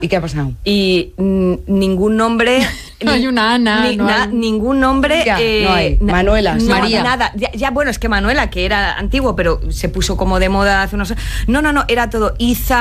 ¿Y qué ha pasado? Y ningún nombre... No hay una Ana, ningún nombre... Ya, no hay. Manuela, María. Nada. Ya, bueno, es que Manuela, que era antiguo, pero se puso como de moda hace unos... No, era todo Iza...